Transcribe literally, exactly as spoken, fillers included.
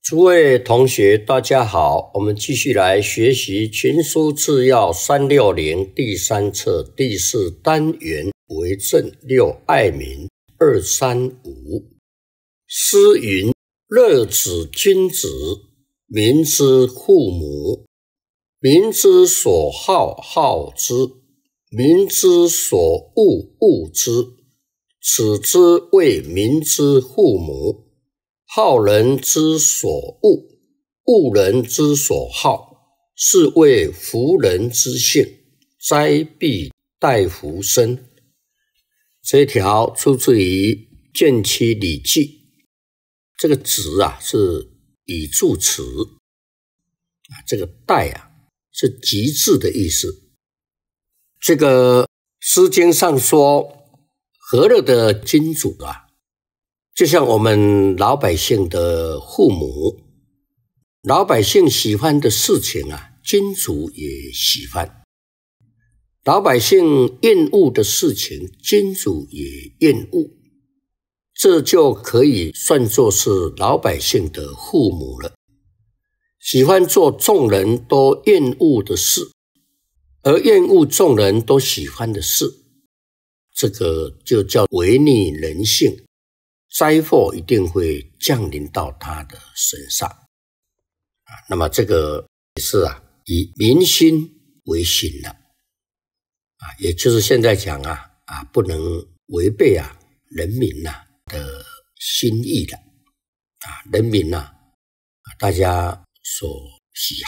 诸位同学，大家好，我们继续来学习《群书治要》三六零第三册第四单元为政六爱民二三五。诗云：乐子君子，民之父母。民之所好，好之；民之所恶，恶之。此之谓民之父母。好人之所恶，恶人之所好，是谓夫人之性，灾必待福生。这一条出自于《卷七礼记》，这个子啊是语助词，这个待啊是极致的意思。这个《诗经》上说，和乐的君主啊，就像我们老百姓的父母，老百姓喜欢的事情啊，君主也喜欢；老百姓厌恶的事情，君主也厌恶。这就可以算作是老百姓的父母了。喜欢做众人都厌恶的事，而厌恶众人都喜欢的事，这个就叫违逆人性。灾祸一定会降临到他的身上啊。那么这个也是啊，以民心为心了啊，也就是现在讲啊啊，不能违背啊人民呐、啊、的心意了啊，人民呐、啊、大家所喜